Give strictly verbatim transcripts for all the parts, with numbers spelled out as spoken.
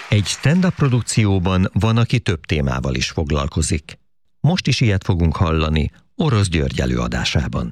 Egy stand-up produkcióban van, aki több témával is foglalkozik. Most is ilyet fogunk hallani Orosz György előadásában.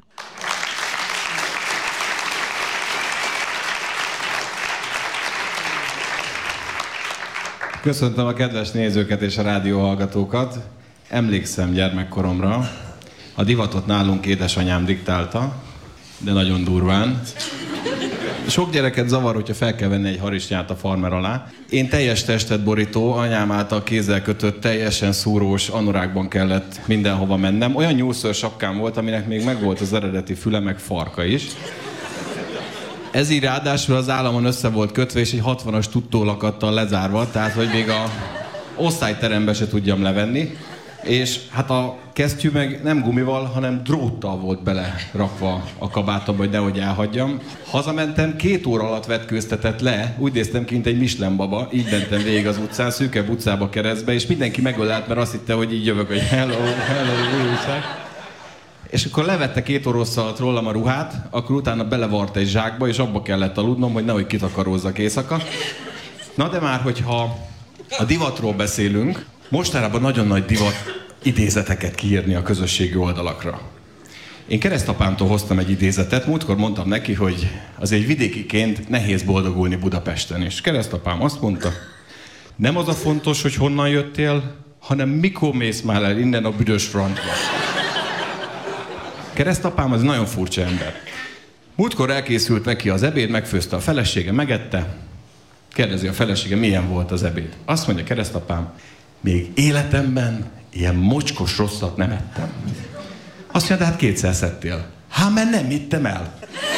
Köszöntöm a kedves nézőket és a rádióhallgatókat. Emlékszem gyermekkoromra. A divatot nálunk édesanyám diktálta, de nagyon durván. Sok gyereket zavar, hogyha fel kell venni egy harisnyát a farmer alá. Én teljes testet borító, anyám által kézzel kötött, teljesen szúrós anorákban kellett mindenhova mennem. Olyan nyúlszőr sapkám volt, aminek még megvolt az eredeti füle, meg farka is. Ez így ráadásul az államon össze volt kötve, és egy hatvanas tudtólakattal lezárva, tehát hogy még a osztályterembe se tudjam levenni. És hát a kesztyű meg nem gumival, hanem dróttal volt bele rakva a kabátomba, hogy nehogy elhagyjam. Hazamentem, két óra alatt vetkőztetett le, úgy néztem ki, mint egy Michelin baba, így mentem végig az utcán, szűkebb utcába keresztbe, és mindenki megölelt, mert azt hitte, hogy így jövök, hogy hello, hello, új újság. És akkor levette két óra alatt rólam a ruhát, akkor utána belevart egy zsákba, és abba kellett aludnom, hogy nehogy kitakarózzak éjszaka. Na de már, hogyha a divatról beszélünk, mostanában nagyon nagy divat idézeteket kiírni a közösségi oldalakra. Én keresztapámtól hoztam egy idézetet, múltkor mondtam neki, hogy azért vidékiként nehéz boldogulni Budapesten. És keresztapám azt mondta, nem az a fontos, hogy honnan jöttél, hanem mikor mész már el innen a büdös francba. Keresztapám az nagyon furcsa ember. Múltkor elkészült neki az ebéd, megfőzte a felesége, megette. Kérdezi a felesége, milyen volt az ebéd. Azt mondja keresztapám, még életemben ilyen mocskos rosszat nem ettem. Azt mondja, de hát kétszer szedtél. Hát, mert nem ittem el.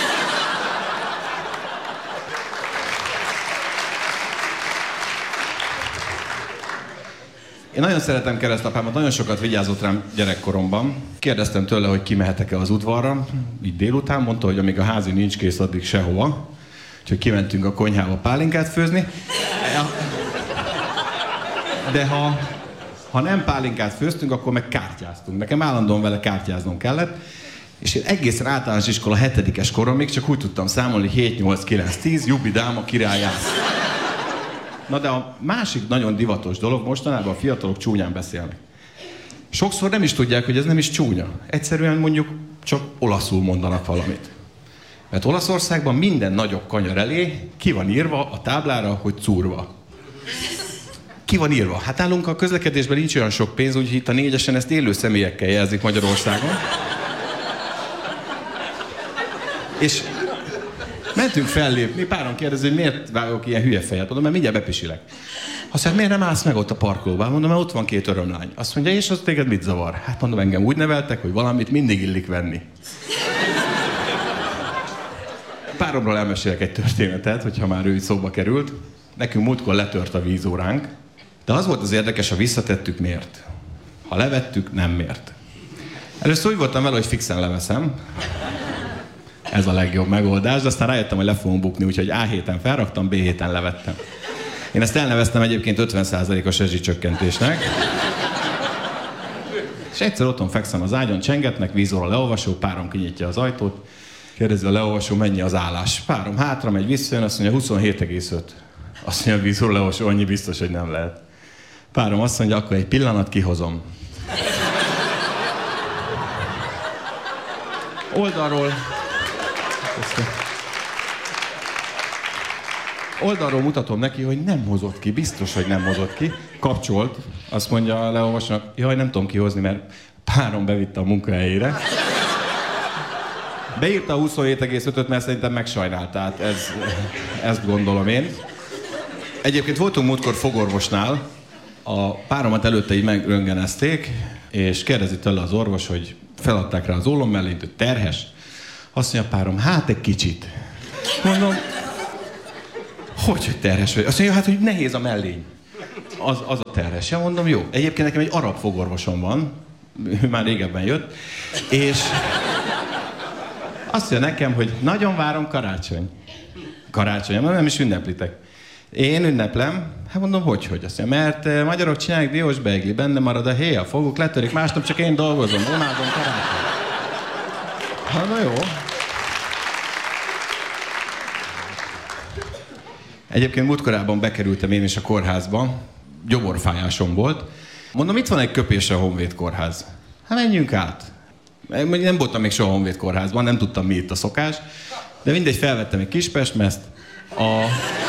Én nagyon szeretem keresztapámat, nagyon sokat vigyázott rám gyerekkoromban. Kérdeztem tőle, hogy kimehetek-e az udvarra, így délután, mondta, hogy amíg a házi nincs kész, addig sehova. Úgyhogy kimentünk a konyhába pálinkát főzni. De ha, ha nem pálinkát főztünk, akkor meg kártyáztunk. Nekem állandóan vele kártyáznom kellett. És én egészen általános iskola hetedikes koromig csak úgy tudtam számolni hét, nyolc, kilenc, tíz, Jubbi dáma királyász. Na de a másik nagyon divatos dolog, mostanában a fiatalok csúnyán beszélnek. Sokszor nem is tudják, hogy ez nem is csúnya. Egyszerűen mondjuk csak olaszul mondanak valamit. Mert Olaszországban minden nagyobb kanyar elé ki van írva a táblára, hogy curva. Ki van írva? Hát nálunk a közlekedésben nincs olyan sok pénz, úgyhogy itt a négyesen ezt élő személyekkel jelzik Magyarországon. És mentünk fellépni, páran kérdezi, hogy miért vágok ilyen hülye fejet. Mondom, mert mindjárt bepisilek. Azt mondja, miért nem állsz meg ott a parkolóban? Mondom, mert ott van két örömlány. Azt mondja, és az téged mit zavar? Hát mondom, engem úgy neveltek, hogy valamit mindig illik venni. Páromról elmesélek egy történetet, hogyha már ő így szóba került. Nekünk múltkor letört a vízóránk, de az volt az érdekes, ha visszatettük, miért. Ha levettük, nem miért. Először úgy voltam vele, hogy fixen leveszem. Ez a legjobb megoldás, de aztán rájöttem, hogy le fogom bukni, úgyhogy A héten felraktam, B héten levettem. Én ezt elneveztem egyébként ötven százalékos rezsicsökkentésnek. És egyszer otthon fekszem az ágyon, csengetnek, vízóra leolvasó, párom kinyitja az ajtót, kérdezi a leolvasó, mennyi az állás. Párom hátra megy, visszajön, azt mondja, huszonhét egész öt. Azt mondja, a vízóra leolvasó, annyi biztos, hogy nem lehet. Párom azt mondja, akkor egy pillanat kihozom. Oldalról... Oldalról mutatom neki, hogy nem hozott ki, biztos, hogy nem hozott ki. Kapcsolt, azt mondja a leolvasónak, jaj, nem tudom kihozni, mert párom bevitte a munkahelyére. Beírta a huszonhét egész ötöt, mert szerintem megsajnált, tehát ez, ezt gondolom én. Egyébként voltunk múltkor fogorvosnál, a páromat előtte így megröntgenezték, és kérdezi tőle az orvos, hogy feladták rá az ólom mellé, hogy terhes. Azt mondja a párom, hát egy kicsit. Mondom, hogy, hogy terhes vagy? Azt mondja, hát, hogy nehéz a mellény. Az, az a terhes. Ja, mondom, jó. Egyébként nekem egy arab fogorvosom van, ő már régebben jött, és azt mondja nekem, hogy nagyon várom karácsony. Karácsony, nem is ünneplitek. Én ünneplem, hát mondom, hogy, hogy azt mondja, mert magyarok csinálják diós beigli, benne marad a héja, foguk letörik, másnap csak én dolgozom, unádom karácsony. Hát na jó. Egyébként múltkorában bekerültem én is a kórházba, gyomorfájásom volt. Mondom, itt van egy köpésre a Honvéd kórház. Hát menjünk át. Nem voltam még soha Honvéd kórházban, nem tudtam, mi itt a szokás. De mindegy, felvettem egy kis pestmezt. A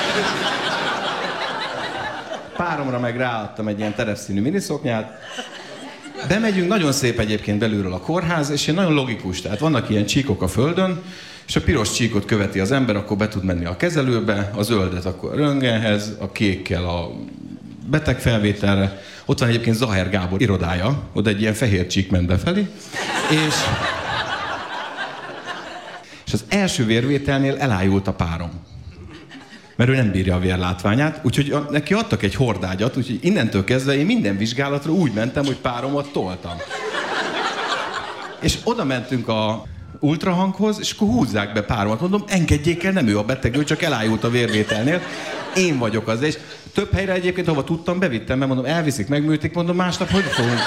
páromra meg ráadtam egy ilyen terepszínű miniszoknyát. Bemegyünk, nagyon szép egyébként belülről a kórház, és nagyon logikus. Tehát vannak ilyen csíkok a földön, és a piros csíkot követi az ember, akkor be tud menni a kezelőbe, a zöldet akkor a röntgenhez, a kékkel a betegfelvételre. Ott van egyébként Zahár Gábor irodája, oda egy ilyen fehér csík ment befelé, és, és az első vérvételnél elájult a párom. Mert ő nem bírja a vérlátványát, úgyhogy a, neki adtak egy hordágyat, úgyhogy innentől kezdve én minden vizsgálatra úgy mentem, hogy páromat toltam. És oda mentünk a ultrahanghoz, és akkor húzzák be páromat. Mondom, engedjék el, nem ő a beteg, ő csak elájult a vérvételnél. Én vagyok az, és több helyre egyébként, ahova tudtam, bevittem, mert mondom, elviszik, megműtik, mondom, másnap hogy fogunk.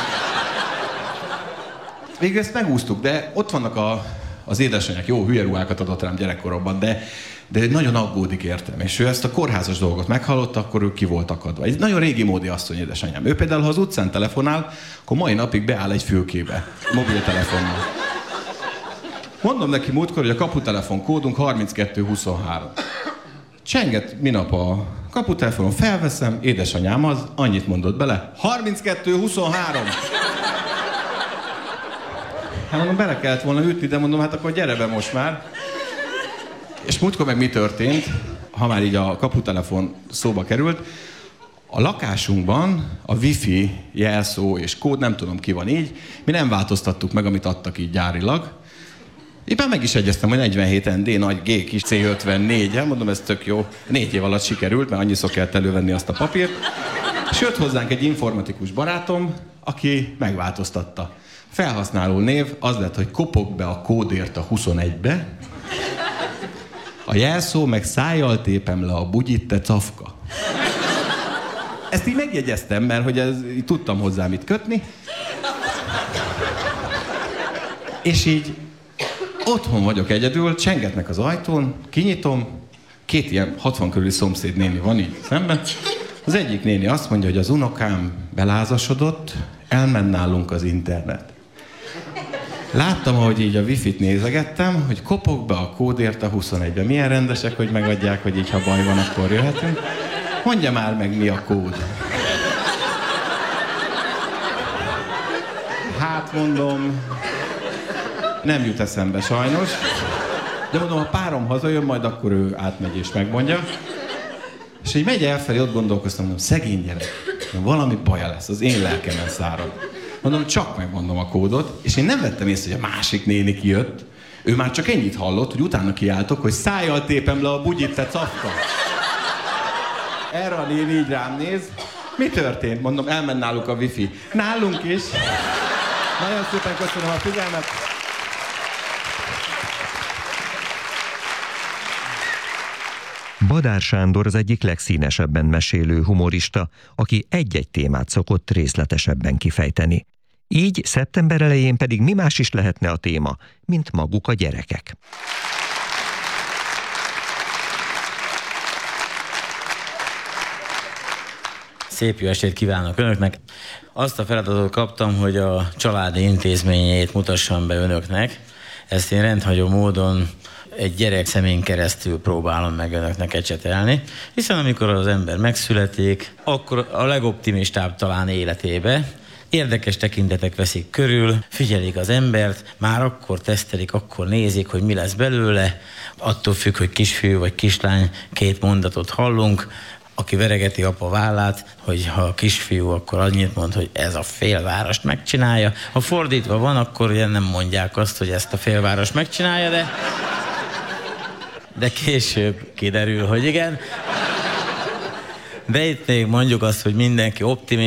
Végül ezt megúsztuk, de ott vannak a, az édesanyák, jó, hülye ruhákat adott rám gyerekkoromban, de, de nagyon aggódik értem. És ő ezt a kórházas dolgot meghallotta, akkor ő ki volt akadva. Egy nagyon régi módi asszony, édesanyám. Ő például, ha az utcán telefonál, akkor mai napig beáll egy fülkébe, mobiltelefonnal. Mondom neki múltkor, hogy a kaputelefon kódunk harminckettő huszonhárom. Csenget minap a kaputelefonon, felveszem, édesanyám az, annyit mondott bele, harminckettő huszonhárom. Hát mondom, bele kellett volna ütni, de mondom, hát akkor gyere be most már. És múltkor meg mi történt, ha már így a kaputelefon szóba került, a lakásunkban a wifi jelszó és kód, nem tudom ki van így, mi nem változtattuk meg, amit adtak így gyárilag. Éppen meg is egyeztem, hogy negyvenhét en dé nagy G kis cé ötvennégy, mondom, ez tök jó. Négy év alatt sikerült, mert annyiszor kellett elővenni azt a papírt. És jött hozzánk egy informatikus barátom, aki megváltoztatta. Felhasználó név az lett, hogy kopog be a kódért a huszonegybe. A jelszó meg szájjal tépem le a bugyit, te cafka. Ezt így megjegyeztem, mert hogy ez, így tudtam hozzá mit kötni. És így otthon vagyok egyedül, csengetnek az ajtón, kinyitom, két ilyen hatvan körüli szomszéd néni van így szemben. Az egyik néni azt mondja, hogy az unokám belázasodott, elment nálunk az internet. Láttam, ahogy így a wifit nézegettem, hogy kopog be a kódért a huszonegybe. Milyen rendesek, hogy megadják, hogy így ha baj van, akkor jöhetünk. Mondja már meg, mi a kód. Hát mondom, nem jut eszembe sajnos. De mondom, ha párom hazajön, majd akkor ő átmegy és megmondja. És így megy elfelé, ott gondolkoztam, mondom, szegény gyerek, valami baja lesz, az én lelkemen szárad. Mondom, csak megmondom a kódot, és én nem vettem észre, hogy a másik néni kijött. Ő már csak ennyit hallott, hogy utána kiáltok, hogy szájjal tépem le a bugyit, te cafka. Erre a néni így rám néz. Mi történt? Mondom, elment náluk a wifi. Nálunk is. Nagyon szépen köszönöm a figyelmet. Badár Sándor az egyik legszínesebben mesélő humorista, aki egy-egy témát szokott részletesebben kifejteni. Így szeptember elején pedig mi más is lehetne a téma, mint maguk a gyerekek. Szép jó estét kívánok önöknek! Azt a feladatot kaptam, hogy a családi intézményét mutassam be önöknek. Ezt én rendhagyó módon egy gyerek szemén keresztül próbálom meg önöknek ecsetelni, hiszen amikor az ember megszületik, akkor a legoptimistább talán életébe érdekes tekintetek veszik körül, figyelik az embert, már akkor tesztelik, akkor nézik, hogy mi lesz belőle, attól függ, hogy kisfiú vagy kislány, két mondatot hallunk, aki veregeti apa vállát, hogy ha a kisfiú, akkor annyit mond, hogy ez a félvárost megcsinálja. Ha fordítva van, akkor ugye nem mondják azt, hogy ezt a félvárost megcsinálja, de... de később kiderül, hogy igen. De itt még mondjuk azt, hogy mindenki optimista,